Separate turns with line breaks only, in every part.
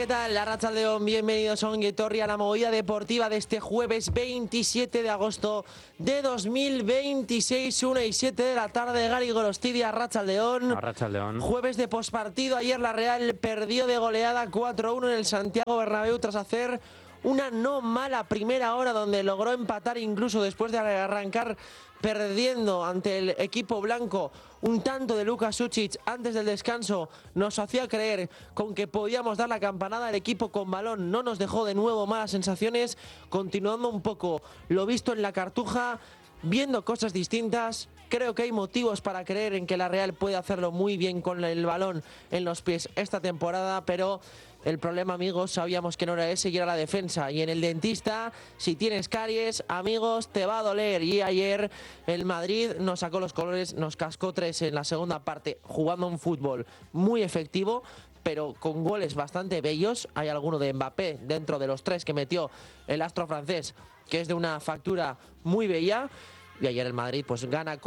¿qué tal? Arratsaldeon, bienvenidos a Ongi Etorri, a la movida deportiva de este jueves 27 de agosto de 2026, 1:07 de la tarde. Gary Gorostidi, Arratsaldeon. Jueves de pospartido. Ayer la Real perdió de goleada 4-1 en el Santiago Bernabéu tras hacer una no mala primera hora donde logró empatar incluso después de arrancar perdiendo ante el equipo blanco. Un tanto de Luka Šušić antes del descanso nos hacía creer con que podíamos dar la campanada. El equipo con balón no nos dejó de nuevo malas sensaciones, continuando un poco lo visto en la Cartuja, viendo cosas distintas. Creo que hay motivos para creer en que la Real puede hacerlo muy bien con el balón en los pies esta temporada, pero el problema, amigos, sabíamos que no era ese y era la defensa. Y en el dentista, si tienes caries, amigos, te va a doler. Y ayer el Madrid nos sacó los colores, nos cascó 3 en la segunda parte, jugando un fútbol muy efectivo, pero con goles bastante bellos. Hay alguno de Mbappé dentro de los 3 que metió el astro francés, que es de una factura muy bella. Y ayer el Madrid pues gana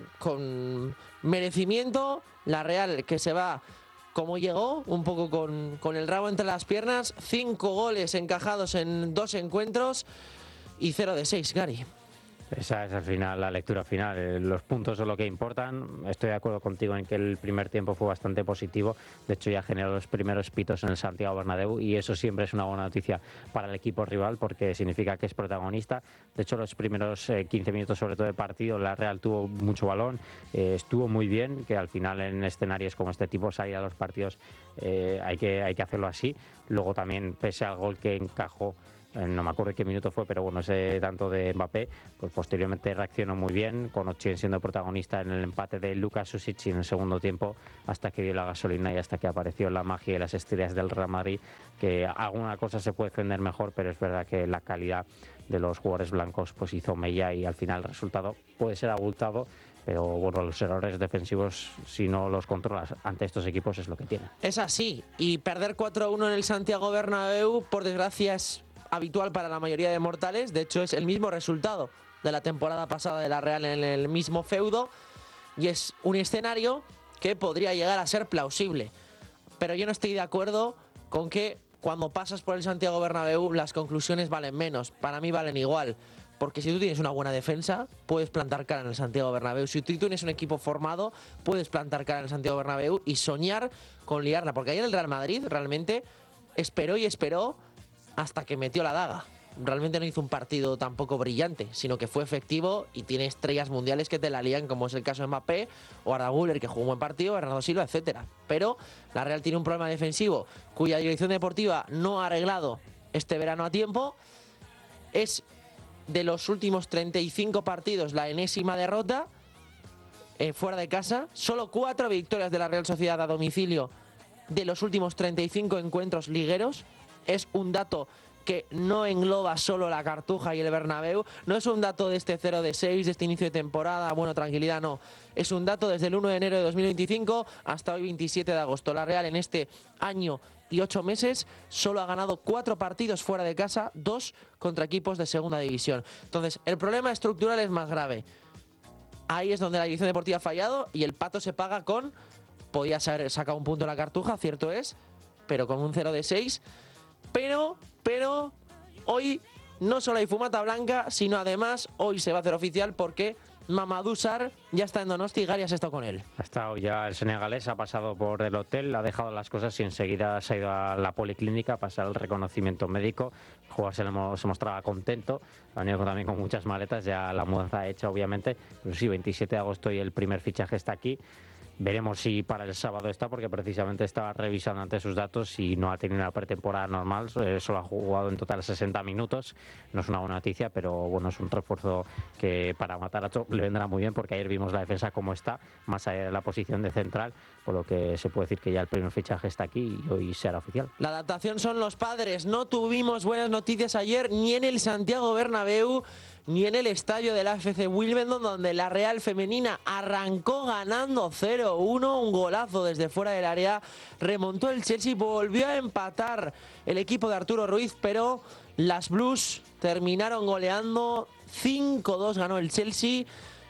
con merecimiento. La Real que se va como llegó, un poco con el rabo entre las piernas. 5 goles encajados en 2 encuentros y 0 de 6, Gary.
Esa es al final la lectura final. Los puntos son lo que importan. Estoy de acuerdo contigo en que el primer tiempo fue bastante positivo. De hecho, ya generó los primeros pitos en el Santiago Bernabéu y eso siempre es una buena noticia para el equipo rival porque significa que es protagonista. De hecho, los primeros 15 minutos, sobre todo de partido, la Real tuvo mucho balón, estuvo muy bien, que al final en escenarios como este tipo, salir a los partidos, hay que hacerlo así. Luego también, pese al gol que encajó, no me acuerdo qué minuto fue, pero bueno, ese tanto de Mbappé, pues posteriormente reaccionó muy bien, con Ochien siendo protagonista en el empate de Luka Šušić en el segundo tiempo, hasta que dio la gasolina y hasta que apareció la magia y las estrellas del Real Madrid, que alguna cosa se puede defender mejor, pero es verdad que la calidad de los jugadores blancos pues hizo mella y al final el resultado puede ser abultado, pero bueno, los errores defensivos, si no los controlas ante estos equipos, es lo que tienen.
Es así, y perder 4-1 en el Santiago Bernabéu, por desgracia, es habitual para la mayoría de mortales. De hecho, es el mismo resultado de la temporada pasada de la Real en el mismo feudo y es un escenario que podría llegar a ser plausible. Pero yo no estoy de acuerdo con que cuando pasas por el Santiago Bernabéu las conclusiones valen menos. Para mí valen igual. Porque si tú tienes una buena defensa, puedes plantar cara en el Santiago Bernabéu. Si tú tienes un equipo formado, puedes plantar cara en el Santiago Bernabéu y soñar con liarla. Porque ayer el Real Madrid realmente esperó y esperó hasta que metió la daga. Realmente no hizo un partido tampoco brillante, sino que fue efectivo y tiene estrellas mundiales que te la lían, como es el caso de Mbappé o Arda Güler, que jugó un buen partido, Bernardo Silva, etcétera. Pero la Real tiene un problema defensivo cuya dirección deportiva no ha arreglado este verano a tiempo. Es de los últimos 35 partidos la enésima derrota fuera de casa. Solo 4 victorias de la Real Sociedad a domicilio de los últimos 35 encuentros ligueros. Es un dato que no engloba solo la Cartuja y el Bernabéu. No es un dato de este 0 de 6, de este inicio de temporada. Bueno, tranquilidad, no. Es un dato desde el 1 de enero de 2025 hasta hoy 27 de agosto. La Real en este año y 8 meses solo ha ganado 4 partidos fuera de casa, 2 contra equipos de segunda división. Entonces, el problema estructural es más grave. Ahí es donde la dirección deportiva ha fallado y el pato se paga con... Podía haber sacado un punto en la Cartuja, cierto es, pero con un 0 de 6... Pero hoy no solo hay fumata blanca, sino además hoy se va a hacer oficial porque Mamadou Sarr ya está en Donosti y Gary has estado con él.
Ha estado ya el senegalés, ha pasado por el hotel, ha dejado las cosas y enseguida se ha ido a la policlínica a pasar el reconocimiento médico. El jugador se mostraba contento, ha venido también con muchas maletas, ya la mudanza hecha obviamente, pero sí, 27 de agosto y el primer fichaje está aquí. Veremos si para el sábado está, porque precisamente estaba revisando antes sus datos y no ha tenido una pretemporada normal, solo ha jugado en total 60 minutos, no es una buena noticia, pero bueno, es un refuerzo que para Matarazzo le vendrá muy bien, porque ayer vimos la defensa como está, más allá de la posición de central, por lo que se puede decir que ya el primer fichaje está aquí y hoy será oficial.
La adaptación son los padres, no tuvimos buenas noticias ayer ni en el Santiago Bernabéu, ni en el estadio del AFC Wimbledon, donde la Real femenina arrancó ganando 0-1, un golazo desde fuera del área, remontó el Chelsea, volvió a empatar el equipo de Arturo Ruiz, pero las Blues terminaron goleando 5-2, ganó el Chelsea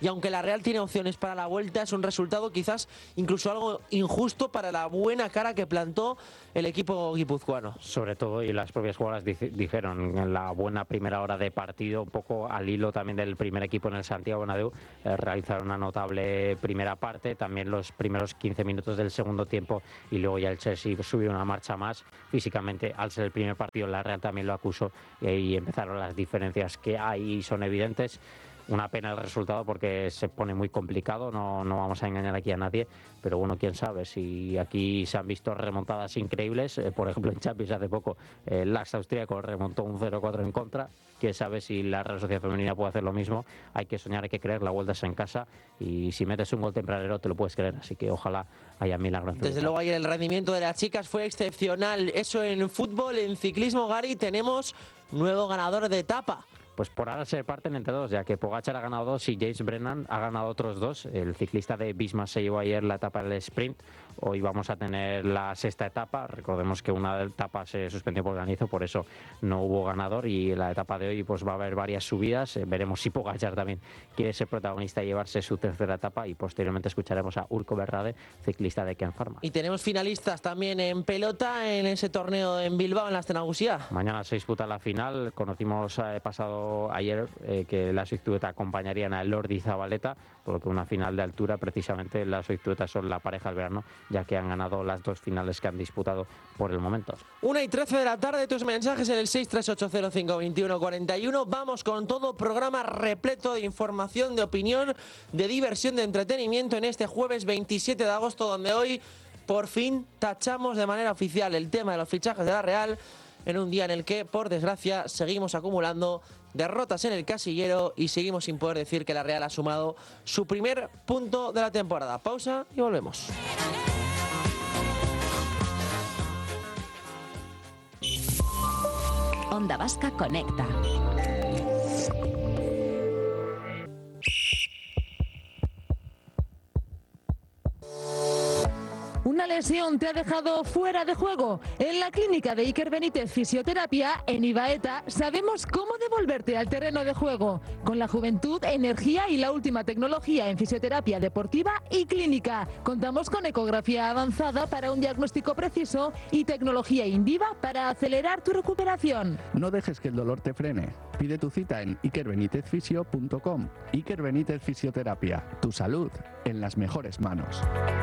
y aunque la Real tiene opciones para la vuelta, es un resultado quizás incluso algo injusto para la buena cara que plantó el equipo guipuzcoano.
Sobre todo, y las propias jugadoras dijeron en la buena primera hora de partido, un poco al hilo también del primer equipo en el Santiago Bernabéu, realizaron una notable primera parte, también los primeros 15 minutos del segundo tiempo, y luego ya el Chelsea subió una marcha más. Físicamente, al ser el primer partido, la Real también lo acusó y empezaron las diferencias que hay y son evidentes. Una pena el resultado porque se pone muy complicado, no vamos a engañar aquí a nadie, pero bueno, quién sabe, si aquí se han visto remontadas increíbles, por ejemplo en Champions hace poco el Ajax austríaco remontó un 0-4 en contra, quién sabe si la Real Sociedad Femenina puede hacer lo mismo. Hay que soñar, hay que creer, la vuelta es en casa y si metes un gol tempranero te lo puedes creer, así que ojalá haya milagros.
Desde luego ayer el rendimiento de las chicas fue excepcional, eso en fútbol. En ciclismo, Gary, tenemos nuevo ganador de etapa.
Pues por ahora se parten entre dos, ya que Pogačar ha ganado 2 y James Brennan ha ganado otros 2. El ciclista de Visma se llevó ayer la etapa del sprint. Hoy vamos a tener la sexta etapa. Recordemos que una etapa se suspendió por granizo, por eso no hubo ganador. Y la etapa de hoy pues va a haber varias subidas. Veremos si Pogačar también quiere ser protagonista y llevarse su tercera etapa. Y posteriormente escucharemos a Urko Berrade, ciclista de Ken Pharma.
Y tenemos finalistas también en pelota en ese torneo en Bilbao, en la Azkenagusía.
Mañana se disputa la final. Conocimos ayer que las Oiztueta acompañarían a Lordi y Zabaleta, por lo que una final de altura, precisamente las Oiztueta son la pareja del verano, ya que han ganado las 2 finales que han disputado por el momento.
1:13 de la tarde, tus mensajes en el 638052141. Vamos con todo, programa repleto de información, de opinión, de diversión, de entretenimiento en este jueves 27 de agosto, donde hoy por fin tachamos de manera oficial el tema de los fichajes de la Real, en un día en el que, por desgracia, seguimos acumulando derrotas en el casillero y seguimos sin poder decir que la Real ha sumado su primer punto de la temporada. Pausa y volvemos.
Onda Vasca Conecta.
¿Una lesión te ha dejado fuera de juego? En la clínica de Iker Benítez Fisioterapia, en Ibaeta, sabemos cómo devolverte al terreno de juego. Con la juventud, energía y la última tecnología en fisioterapia deportiva y clínica. Contamos con ecografía avanzada para un diagnóstico preciso y tecnología Indiva para acelerar tu recuperación.
No dejes que el dolor te frene. Pide tu cita en ikerbenitezfisio.com. Iker Benítez Fisioterapia. Tu salud en las mejores manos.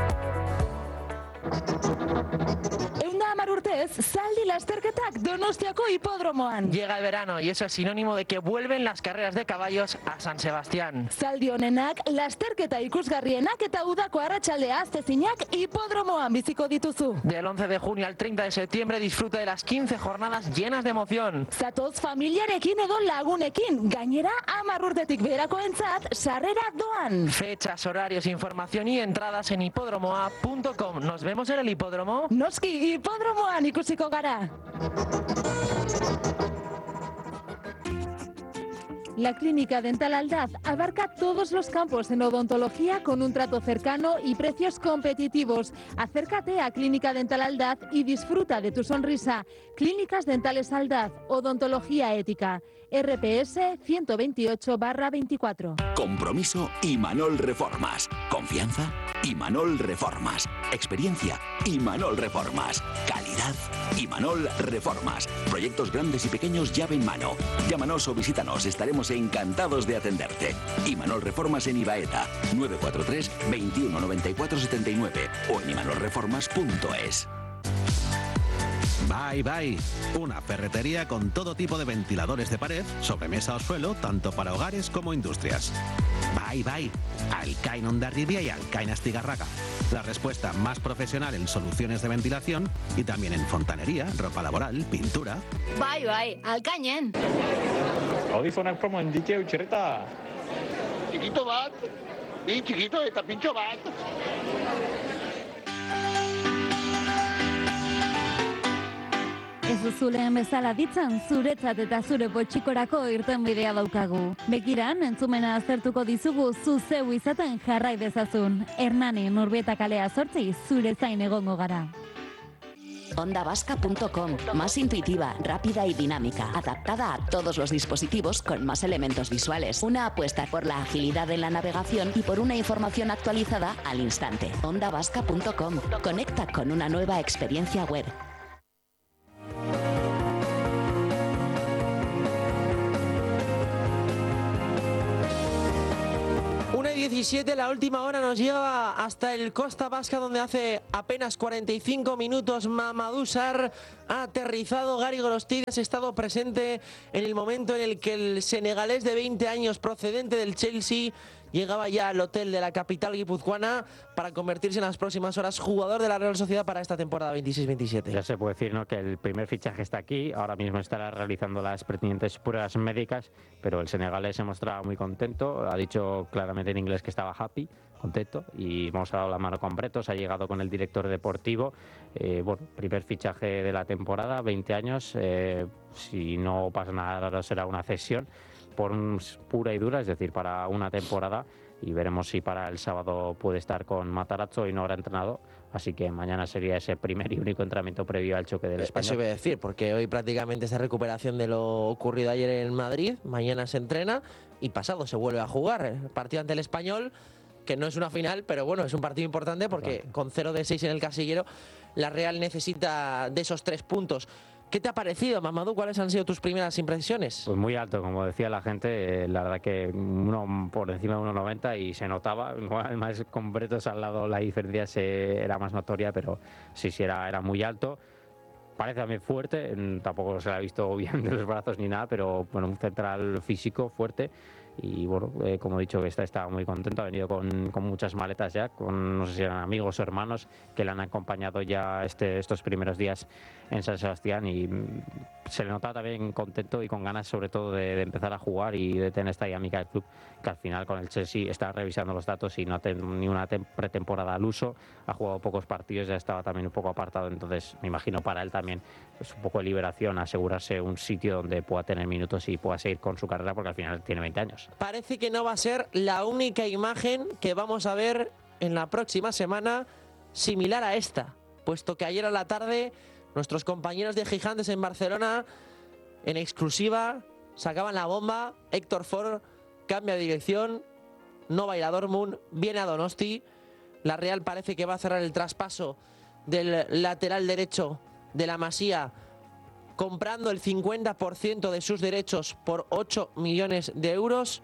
Eunda Hamar urtez, zaldi lasterketak Donostiako hipodromoan.
Llega el verano y eso es sinónimo de que vuelven las carreras de caballos a San Sebastián.
Zaldi honenak, lasterketa ikusgarrienak eta udako arratsaldea aztezinak hipodromoan biziko dituzu.
Del 11 de junio al 30 de septiembre disfruta de las 15 jornadas llenas de emoción.
Zatoz familiarekin edo lagunekin, gainera 10 urtetik beherakoentzat sarrera doan.
Fechas, horarios, información y entradas en hipodromoa.com. Nos vemos en el hipódromo.
Noski, hipodromoan ikusiko gara. La Clínica Dental Aldaz abarca todos los campos en odontología con un trato cercano y precios competitivos. Acércate a Clínica Dental Aldaz y disfruta de tu sonrisa. Clínicas Dentales Aldaz, odontología ética. RPS 128/24.
Compromiso Imanol Reformas. Confianza Imanol Reformas. Experiencia Imanol Reformas. Calidad Imanol Reformas. Proyectos grandes y pequeños llave en mano. Llámanos o visítanos, estaremos encantados de atenderte. Imanol Reformas en Ibaeta, 943 21 94 79 o en imanolreformas.es.
Bye Bye, una ferretería con todo tipo de ventiladores de pared, sobremesa o suelo, tanto para hogares como industrias. Bye Bye, Alcain Hondarribia y Alcain Astigarraga. La respuesta más profesional en soluciones de ventilación y también en fontanería, ropa laboral, pintura.
Bye Bye, Alcainen.
Audifonak promo indikeu txerreta.
Txikito bat, bi txikito eta pintxo bat.
Ez duzuleen bezala ditzan, zuretzat eta zure potxikorako irtenbidea daukagu. Begiran, entzumena aztertuko dizugu zu zeu izaten jarrai dezazun. Hernani Nurbieta kalea 8, zure zain egongo gara.
ondavasca.com, más intuitiva, rápida y dinámica, adaptada a todos los dispositivos con más elementos visuales. Una apuesta por la agilidad en la navegación y por una información actualizada al instante. ondavasca.com, conecta con una nueva experiencia web.
1:17, la última hora nos lleva hasta el Costa Vasca, donde hace apenas 45 minutos Mamadou Sarr ha aterrizado. Gary Gorostides ha estado presente en el momento en el que el senegalés de 20 años procedente del Chelsea llegaba ya al hotel de la capital guipuzcoana para convertirse en las próximas horas jugador de la Real Sociedad para esta temporada 26-27.
Ya se puede decir, ¿no?, que el primer fichaje está aquí, ahora mismo estará realizando las pertinentes pruebas médicas, pero el senegalés se mostraba muy contento, ha dicho claramente en inglés que estaba happy, contento, y hemos dado la mano con Bretos, ha llegado con el director deportivo, bueno, primer fichaje de la temporada, 20 años, si no pasa nada será una cesión por pura y dura, es decir, para una temporada, y veremos si para el sábado puede estar con Matarazzo y no habrá entrenado, así que mañana sería ese primer y único entrenamiento previo al choque del Español.
Eso iba a decir, porque hoy prácticamente esa recuperación de lo ocurrido ayer en Madrid, mañana se entrena y pasado se vuelve a jugar el partido ante el Español, que no es una final, pero bueno, es un partido importante porque con 0-6 en el casillero la Real necesita de esos 3 puntos. ¿Qué te ha parecido, Mamadou? ¿Cuáles han sido tus primeras impresiones?
Pues muy alto, como decía la gente, la verdad que uno por encima de 1,90 y se notaba, además con Bretos al lado la diferencia era más notoria, pero sí, era muy alto. Parece también fuerte, tampoco se le ha visto bien de los brazos ni nada, pero bueno, un central físico fuerte. Y bueno, como he dicho, que está muy contento, ha venido con muchas maletas ya, con no sé si eran amigos o hermanos que le han acompañado ya estos primeros días en San Sebastián, y se le nota también contento y con ganas sobre todo de empezar a jugar y de tener esta dinámica del club, que al final con el Chelsea está revisando los datos y no ha tenido ni una pretemporada al uso, ha jugado pocos partidos, ya estaba también un poco apartado, entonces me imagino para él también es un poco de liberación asegurarse un sitio donde pueda tener minutos y pueda seguir con su carrera, porque al final tiene 20 años.
Parece que no va a ser la única imagen que vamos a ver en la próxima semana similar a esta, puesto que ayer a la tarde nuestros compañeros de Gigantes en Barcelona, en exclusiva, sacaban la bomba. Héctor Ford cambia de dirección, no va a ir a Dortmund, viene a Donosti. La Real parece que va a cerrar el traspaso del lateral derecho de la Masía, comprando el 50% de sus derechos por 8 millones de euros,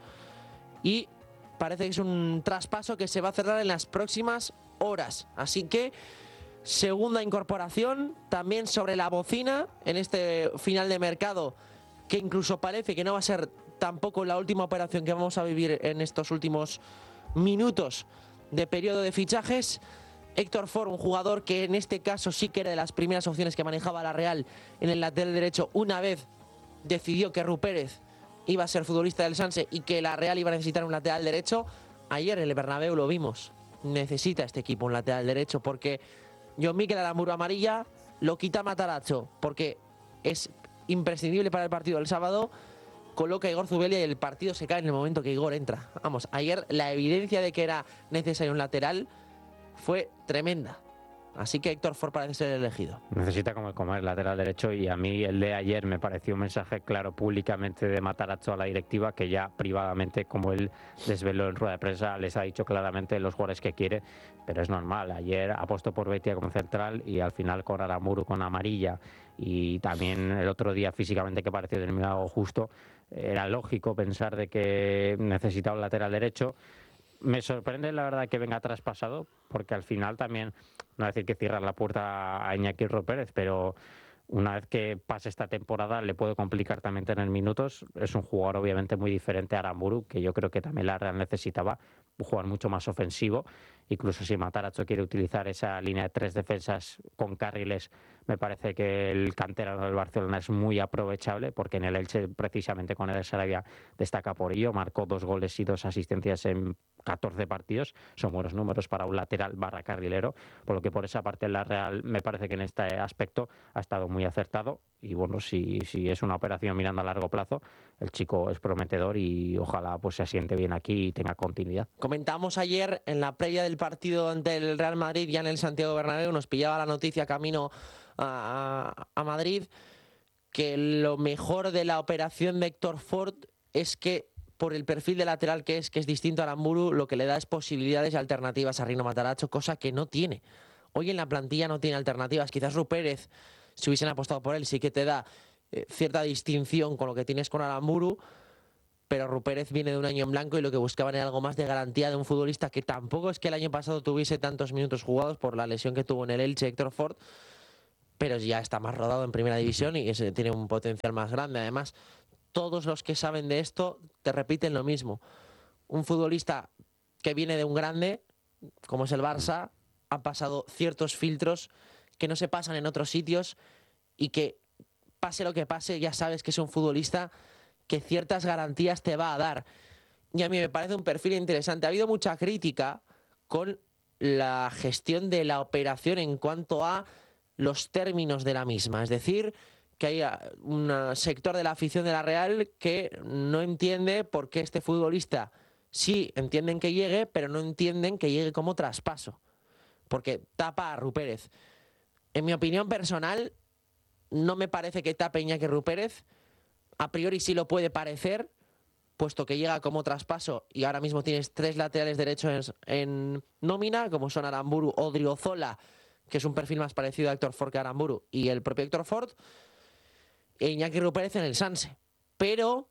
y parece que es un traspaso que se va a cerrar en las próximas horas. Así que segunda incorporación también sobre la bocina en este final de mercado, que incluso parece que no va a ser tampoco la última operación que vamos a vivir en estos últimos minutos de periodo de fichajes. Héctor Ford, un jugador que en este caso sí que era de las primeras opciones que manejaba la Real en el lateral derecho, una vez decidió que Ru Pérez iba a ser futbolista del Sanse y que la Real iba a necesitar un lateral derecho. Ayer en el Bernabéu lo vimos, necesita este equipo un lateral derecho, porque John Mikel Aramburu amarilla, lo quita Matarazzo porque es imprescindible para el partido del sábado, coloca a Igor Zubelia y el partido se cae en el momento que Igor entra. Vamos, ayer la evidencia de que era necesario un lateral fue tremenda. Así que Héctor Ford parece ser elegido.
Necesita comer lateral derecho, y a mí el de ayer me pareció un mensaje claro públicamente de Matarazzo a la directiva, que ya privadamente, como él desveló en rueda de prensa, les ha dicho claramente los jugadores que quiere, pero es normal. Ayer apostó por Betia como central y al final con Aramburu con amarilla, y también el otro día físicamente que pareció terminado justo, era lógico pensar de que necesitaba un lateral derecho. Me sorprende la verdad que venga traspasado, porque al final también, no decir que cierrar la puerta a Iñaki Ru Pérez, pero una vez que pase esta temporada le puede complicar también tener minutos. Es un jugador obviamente muy diferente a Aramburu, que yo creo que también la Real necesitaba, un jugador mucho más ofensivo. Incluso si Matarazzo quiere utilizar esa línea de 3 defensas con carriles, me parece que el canterano del Barcelona es muy aprovechable, porque en el Elche precisamente con el Sarabia destaca por ello, marcó 2 goles y 2 asistencias en 14 partidos, son buenos números para un lateral / carrilero, por lo que por esa parte la Real me parece que en este aspecto ha estado muy acertado, y bueno, si es una operación mirando a largo plazo, el chico es prometedor y ojalá pues se asiente bien aquí y tenga continuidad.
Comentamos ayer en la previa del partido ante el Real Madrid, ya en el Santiago Bernabéu, nos pillaba la noticia camino a Madrid, que lo mejor de la operación de Héctor Ford es que por el perfil de lateral que es distinto a Aramburu, lo que le da es posibilidades y alternativas a Rino Matarazzo, cosa que no tiene. Hoy en la plantilla no tiene alternativas. Quizás Ru Pérez, si hubiesen apostado por él, sí que te da cierta distinción con lo que tienes con Aramburu, pero Ru Pérez viene de un año en blanco y lo que buscaban era algo más de garantía de un futbolista que tampoco es que el año pasado tuviese tantos minutos jugados por la lesión que tuvo en el Elche Héctor Ford, pero ya está más rodado en primera división y tiene un potencial más grande. Además, todos los que saben de esto te repiten lo mismo. Un futbolista que viene de un grande, como es el Barça, ha pasado ciertos filtros que no se pasan en otros sitios y que, pase lo que pase, ya sabes que es un futbolista que ciertas garantías te va a dar. Y a mí me parece un perfil interesante. Ha habido mucha crítica con la gestión de la operación en cuanto a los términos de la misma. Es decir, que hay un sector de la afición de la Real que no entiende por qué este futbolista sí entienden que llegue, pero no entienden que llegue como traspaso, porque tapa a Ru Pérez. En mi opinión personal, no me parece que tape Iñaki Ru Pérez. A priori sí lo puede parecer, puesto que llega como traspaso y ahora mismo tienes 3 laterales derechos en nómina, como son Aramburu, Odriozola, que es un perfil más parecido a Héctor Ford que a Aramburu, y el propio Héctor Ford, e Iñaki Ru Pérez en el Sanse. Pero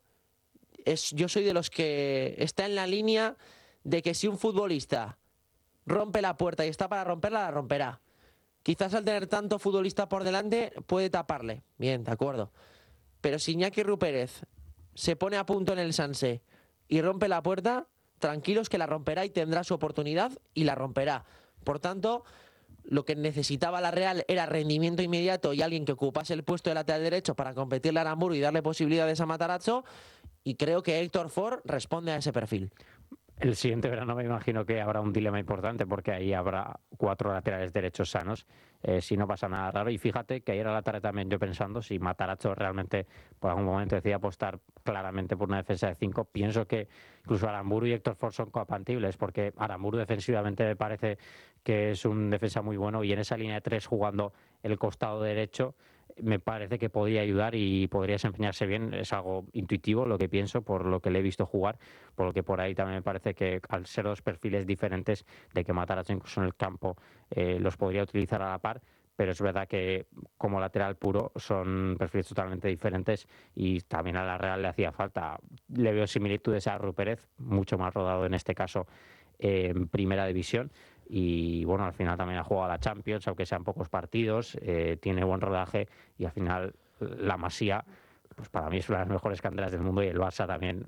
yo soy de los que está en la línea de que si un futbolista rompe la puerta y está para romperla, la romperá. Quizás al tener tanto futbolista por delante puede taparle. Bien, de acuerdo. Pero si Iñaki Ru Pérez se pone a punto en el Sanse y rompe la puerta, tranquilos que la romperá y tendrá su oportunidad y la romperá. Por tanto, lo que necesitaba la Real era rendimiento inmediato y alguien que ocupase el puesto de lateral derecho para competirle a Aramburu y darle posibilidades a Matarazzo, y creo que Héctor Ford responde a ese perfil.
El siguiente verano me imagino que habrá un dilema importante porque ahí habrá 4 laterales derechos sanos, si no pasa nada raro. Y fíjate que ayer a la tarde también yo pensando si Matarazzo realmente por algún momento decía apostar claramente por una defensa de 5, pienso que incluso Aramburu y Héctor Ford son compatibles, porque Aramburu defensivamente me parece que es un defensa muy bueno y en esa línea de 3 jugando el costado derecho me parece que podría ayudar y podría desempeñarse bien. Es algo intuitivo lo que pienso por lo que le he visto jugar, por lo que por ahí también me parece que al ser 2 perfiles diferentes de que Matarazzo incluso en el campo los podría utilizar a la par, pero es verdad que como lateral puro son perfiles totalmente diferentes y también a la Real le hacía falta. Le veo similitudes a Ru Pérez, mucho más rodado en este caso en primera división. Y bueno, al final también ha jugado a la Champions, aunque sean pocos partidos, tiene buen rodaje y al final la Masía, pues para mí es una de las mejores canteras del mundo y el Barça también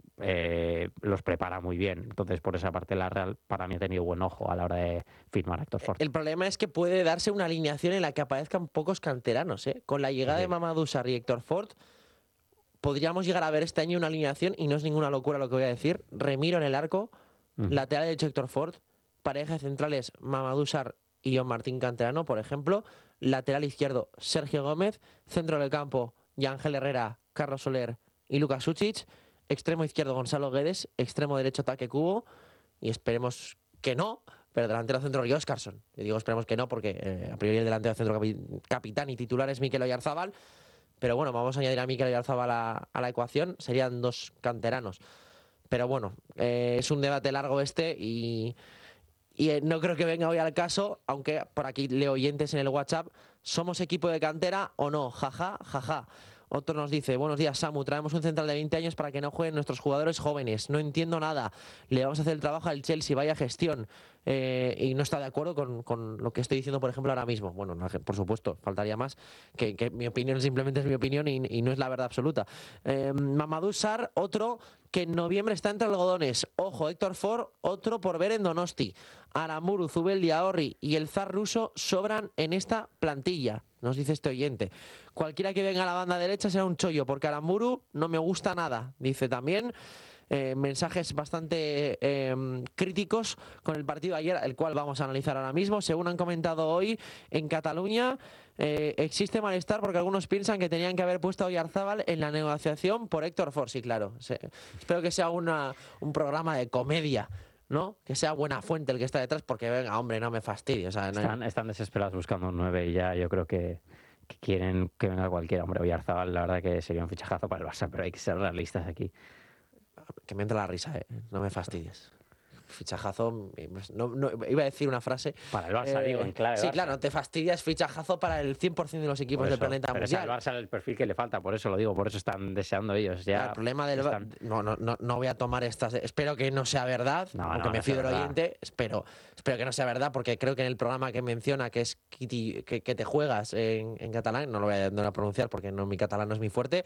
los prepara muy bien. Entonces por esa parte la Real para mí ha tenido buen ojo a la hora de firmar a Héctor Ford.
El problema es que puede darse una alineación en la que aparezcan pocos canteranos, ¿eh? Con la llegada de Mamadou Sarri y Héctor Ford podríamos llegar a ver este año una alineación, y no es ninguna locura lo que voy a decir: Remiro en el arco, lateral derecho Héctor Ford, parejas centrales Mamadou Sarr y John Martín Canterano, por ejemplo, lateral izquierdo Sergio Gómez, centro del campo Yángel Herrera, Carlos Soler y Lucas Sučić, extremo izquierdo Gonzalo Guedes, extremo derecho Take Kubo, y esperemos que no, pero delantero centro Josh Carson. Yo digo esperemos que no porque a priori el delantero centro capitán y titular es Mikel Oyarzabal, pero bueno, vamos a añadir a Mikel Oyarzabal a la ecuación, serían 2 canteranos. Pero bueno, es un debate largo y no creo que venga hoy al caso, aunque por aquí leo oyentes en el WhatsApp: ¿somos equipo de cantera o no? Jaja, jaja. Otro nos dice: buenos días, Samu, traemos un central de 20 años para que no jueguen nuestros jugadores jóvenes. No entiendo nada. Le vamos a hacer el trabajo al Chelsea, vaya gestión. Y no está de acuerdo con lo que estoy diciendo, por ejemplo, ahora mismo. Bueno, no, por supuesto, faltaría más, que mi opinión simplemente es mi opinión y no es la verdad absoluta. Mamadou Sarr, otro que en noviembre está entre algodones. Ojo, Héctor Ford, otro por ver en Donosti. Aramburu, Zubeldia, Orri y el zar ruso sobran en esta plantilla, nos dice este oyente. Cualquiera que venga a la banda derecha será un chollo, porque Aramburu no me gusta nada, dice también. Mensajes bastante críticos con el partido de ayer, el cual vamos a analizar ahora mismo. Según han comentado hoy, en Cataluña existe malestar porque algunos piensan que tenían que haber puesto a Oyarzabal en la negociación por Héctor Ford. Sí, claro. Espero que sea un programa de comedia, ¿no? Que sea Buena Fuente el que está detrás, porque venga, hombre, no me fastidies. O sea,
están desesperados buscando un 9 y ya yo creo que que quieren que venga cualquiera. Hombre, Oyarzabal, la verdad que sería un fichajazo para el Barça, pero hay que ser realistas aquí.
Que me entra la risa, no me fastidies. Fichajazo, no, iba a decir una frase.
Para el Barça, digo, en clave.
Sí,
Barça.
claro, no te fastidias, fichajazo para el 100% de los equipos del planeta
pero
mundial.
Es al Barça el perfil que le falta, por eso lo digo, por eso están deseando ellos. Ya
el problema del no voy a tomar estas. Espero que no sea verdad, aunque me fío del oyente. Espero que no sea verdad, porque creo que en el programa que menciona, que es Kitty, que te juegas en catalán, no lo voy a pronunciar porque mi catalán no es muy fuerte.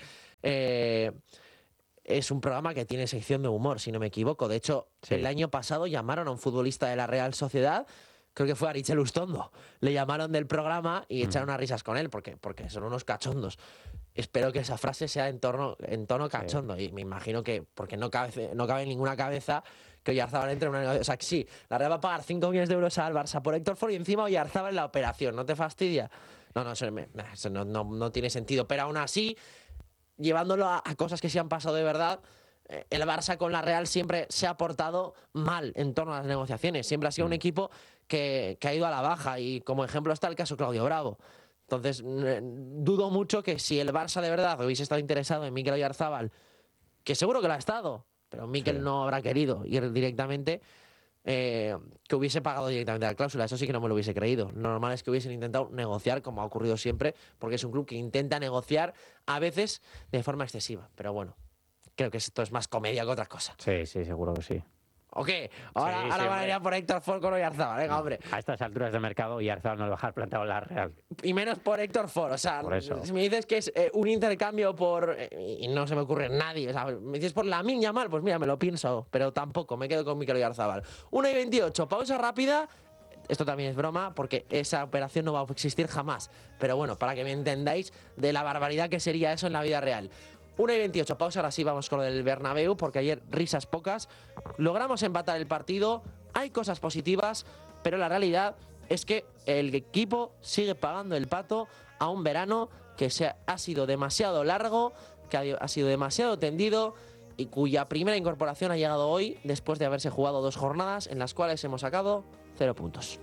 Es un programa que tiene sección de humor, si no me equivoco. De hecho, el año pasado llamaron a un futbolista de la Real Sociedad, creo que fue Arichel Ustondo. Le llamaron del programa y echaron unas risas con él, porque son unos cachondos. Espero que esa frase sea en tono cachondo. Y me imagino que, porque no cabe en ninguna cabeza que Oyarzabal entre en una... O sea, que sí, la Real va a pagar 5 millones de euros al Barça por Héctor Ford y encima Oyarzabal en la operación. ¿No te fastidia? Eso no tiene sentido. Pero aún así, llevándolo a cosas que se han pasado de verdad, el Barça con la Real siempre se ha portado mal en torno a las negociaciones. Siempre ha sido un equipo que ha ido a la baja, y como ejemplo está el caso Claudio Bravo. Entonces, dudo mucho que si el Barça de verdad hubiese estado interesado en Mikel Oyarzabal, que seguro que lo ha estado, pero Mikel no habrá querido ir directamente, que hubiese pagado directamente la cláusula. Eso sí que no me lo hubiese creído. Lo normal es que hubiesen intentado negociar, como ha ocurrido siempre, porque es un club que intenta negociar a veces de forma excesiva. Pero bueno, creo que esto es más comedia que otra cosa.
Sí, seguro que sí.
¿O qué? Ahora van a ir a por Héctor Ford con Oyarzabal. Venga, hombre.
A estas alturas de mercado, Oyarzabal no lo va a dejar plantado en la Real.
Y menos por Héctor Ford. O sea,
si
me dices que es un intercambio por... y no se me ocurre nadie. O sea, me dices por Lamine Yamal, pues mira, me lo pienso. Pero tampoco, me quedo con Mikel Oyarzabal. 1:28, pausa rápida. Esto también es broma, porque esa operación no va a existir jamás. Pero bueno, para que me entendáis de la barbaridad que sería eso en la vida real. 1:28, pausa, ahora sí vamos con lo del Bernabéu, porque ayer risas pocas. Logramos empatar el partido, hay cosas positivas, pero la realidad es que el equipo sigue pagando el pato a un verano que ha sido demasiado largo, que ha sido demasiado tendido, y cuya primera incorporación ha llegado hoy, después de haberse jugado 2 jornadas en las cuales hemos sacado 0 puntos.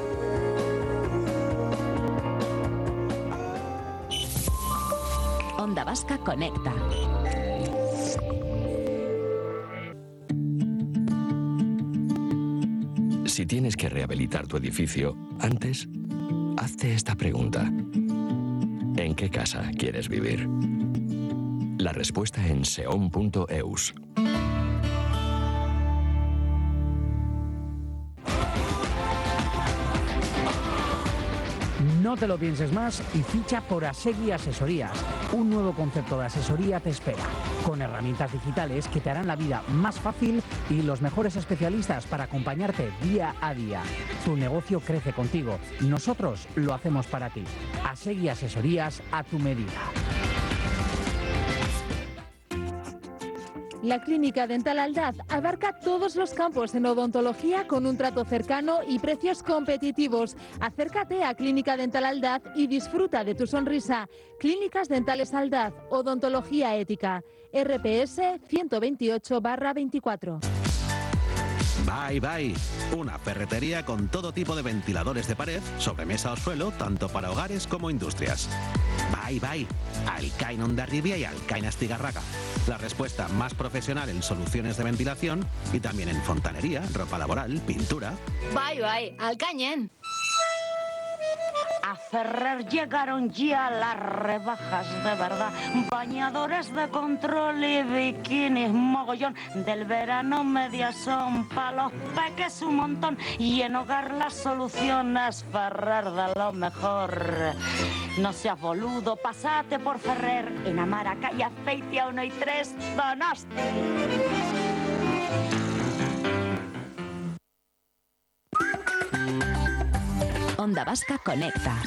Onda Vasca Conecta.
Si tienes que rehabilitar tu edificio, antes, hazte esta pregunta. ¿En qué casa quieres vivir? La respuesta en seon.eus.
No te lo pienses más y ficha por Asegui Asesorías. Un nuevo concepto de asesoría te espera, con herramientas digitales que te harán la vida más fácil y los mejores especialistas para acompañarte día a día. Tu negocio crece contigo. Nosotros lo hacemos para ti. Asegui Asesorías a tu medida.
La Clínica Dental Aldaz abarca todos los campos en odontología con un trato cercano y precios competitivos. Acércate a Clínica Dental Aldaz y disfruta de tu sonrisa. Clínicas Dentales Aldaz, odontología ética. RPS 128/24.
Bye, una ferretería con todo tipo de ventiladores de pared, sobremesa o suelo, tanto para hogares como industrias. Bye, Alcain Hondarribia y Alcain Astigarraga. La respuesta más profesional en soluciones de ventilación y también en fontanería, ropa laboral, pintura.
Bye, Alcañen.
A Ferrer llegaron ya las rebajas de verdad. Bañadores de control y bikinis mogollón. Del verano medias son pa' los peques un montón. Y en hogar las soluciones Ferrer de lo mejor. No seas boludo, pasate por Ferrer. En Amara, calle Azpeitia 1 y 3, Donosti.
Onda Vasca Conecta.